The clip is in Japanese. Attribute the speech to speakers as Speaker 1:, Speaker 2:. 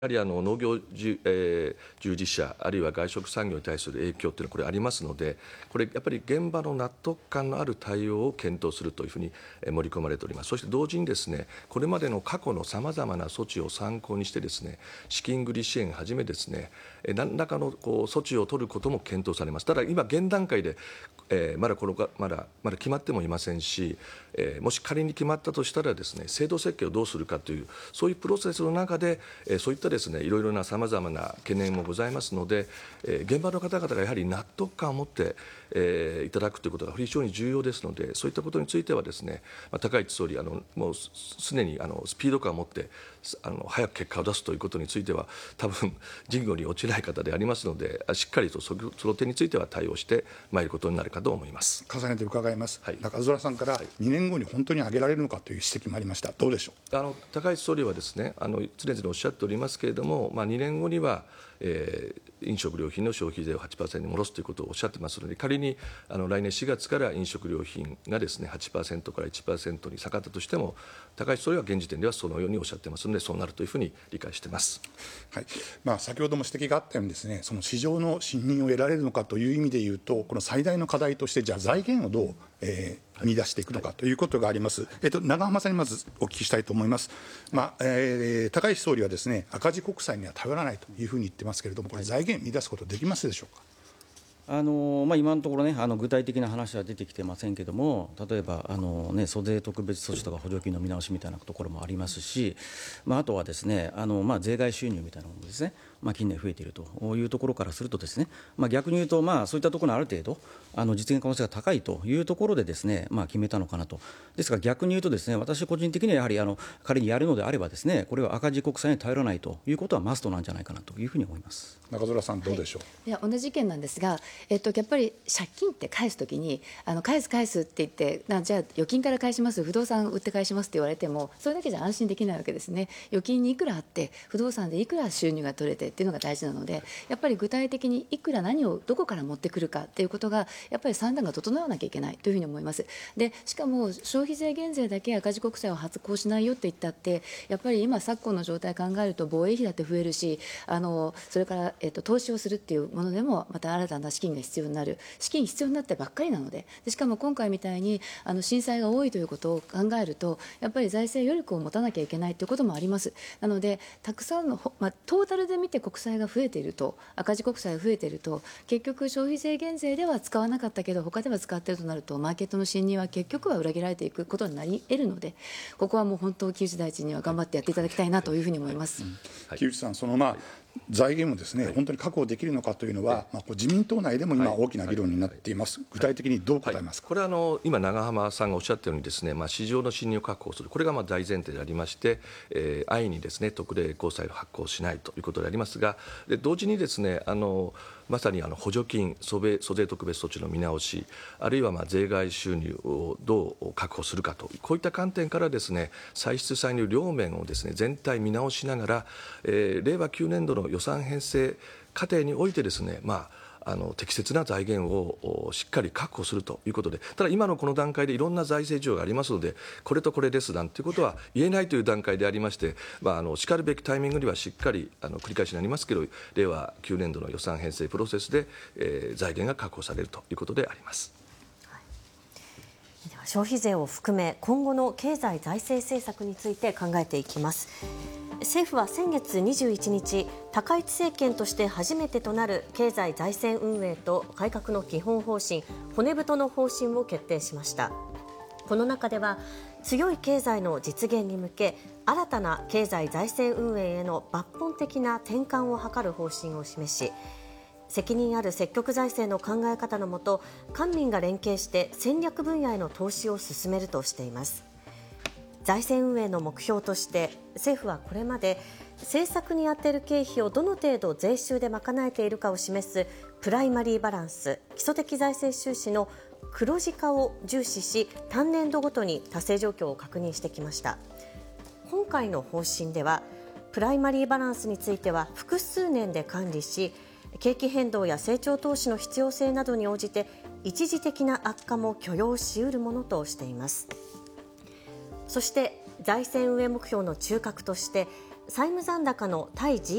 Speaker 1: やはり農業従事者、あるいは外食産業に対する影響というのはこれありますので、これやっぱり現場の納得感のある対応を検討するというふうに盛り込まれております。そして同時にですね、これまでの過去のさまざまな措置を参考にしてですね、資金繰り支援をはじめですね、何らかの措置を取ることも検討されます。ただ今現段階でまだ決まってもいませんし、もし仮に決まったとしたらですね、制度設計をどうするかというそういうプロセスの中でそういったですね、いろいろなさまざまな懸念もございますので、現場の方々がやはり納得感を持っていただくということが非常に重要ですので、そういったことについてはですね、高市総理もうすでにスピード感を持って早く結果を出すということについては多分人語に落ちない方でありますので、しっかりとその点については対応してまいることになるかと思います。
Speaker 2: 重ねて伺います、
Speaker 1: はい、
Speaker 2: 中空さんから2年後に本当に上げられるのかという指摘もありました。どうでしょう。
Speaker 1: 高市総理はですね、常々おっしゃっておりますけれども、2年後には、飲食料品の消費税を 8% に戻すということをおっしゃってますので、仮に来年4月から飲食料品がですね 8% から 1% に下がったとしても、高市総理は現時点ではそのようにおっしゃってますので、そうなるというふうに理解しています。
Speaker 2: はい、先ほども指摘があったようにですね、その市場の信任を得られるのかという意味でいうと、この最大の課題として、じゃあ財源をどう、見出していくのかということがあります。長浜さんにまずお聞きしたいと思います。高市総理はですね、赤字国債には頼らないというふうに言ってますけれども、これ財源見出すことできますでしょうか。
Speaker 3: 今のところね、具体的な話は出てきてませんけれども、例えば租税特別措置とか補助金の見直しみたいなところもありますし、あとはですね、税外収入みたいなものですね、近年増えているというところからするとですね、逆に言うと、そういったところのある程度実現可能性が高いというところでですね、決めたのかなと。ですから逆に言うとですね、私個人的にはやはり仮にやるのであればですね、これは赤字国債に頼らないということはマストなんじゃないかなというふうに思います。
Speaker 2: 中空さんどうでしょう。
Speaker 4: いや、同じ意見なんですが、やっぱり借金って返すときに返すって言って、じゃあ預金から返します、不動産売って返しますって言われても、それだけじゃ安心できないわけですね。預金にいくらあって不動産でいくら収入が取れてっていうのが大事なので、やっぱり具体的にいくら何をどこから持ってくるかっていうことがやっぱり算段が整わなきゃいけないというふうに思います。でしかも消費税減税だけ赤字国債を発行しないよって言ったって、やっぱり今昨今の状態を考えると防衛費だって増えるし、それから、投資をするっていうものでもまた新たな資金が必要になる。資金必要になってばっかりなので、しかも今回みたいに震災が多いということを考えると、やっぱり財政余力を持たなきゃいけないということもあります。なのでたくさんの、トータルで見て国債が増えていると、赤字国債が増えていると、結局消費税減税では使わなかったけど他では使っているとなると、マーケットの信任は結局は裏切られていくことになり得るので、ここはもう本当木内大臣には頑張ってやっていただきたいなというふうに思います。
Speaker 2: 木内さん、財源をですね、本当に確保できるのかというのは、自民党内でも今大きな議論になっています。具体的にどう答えますか。
Speaker 1: これは今長浜さんがおっしゃったようにですね、市場の信任を確保する、これが大前提でありまして、安易にですね特例公債を発行しないということでありますが、同時にですねまさに補助金、租税特別措置の見直し、あるいは税外収入をどう確保するかと、こういった観点からですね、歳出歳入両面をですね全体見直しながら、令和9年度の予算編成過程においてですね、適切な財源をしっかり確保するということで、ただ今のこの段階でいろんな財政事情がありますので、これとこれですなんていうことは言えないという段階でありまして、しかるべきタイミングにはしっかり繰り返しになりますけど、令和9年度の予算編成プロセスで、財源が確保されるということであります。
Speaker 5: では消費税を含め今後の経済財政政策について考えていきます。政府は先月21日、高市政権として初めてとなる経済財政運営と改革の基本方針、骨太の方針を決定しました。この中では強い経済の実現に向け、新たな経済財政運営への抜本的な転換を図る方針を示し、責任ある積極財政の考え方のもと、官民が連携して戦略分野への投資を進めるとしています。財政運営の目標として政府はこれまで政策に充てる経費をどの程度税収で賄えているかを示すプライマリーバランス、基礎的財政収支の黒字化を重視し、単年度ごとに達成状況を確認してきました。今回の方針ではプライマリーバランスについては複数年で管理し、景気変動や成長投資の必要性などに応じて一時的な悪化も許容し得るものとしています。そして財政運営目標の中核として、債務残高の対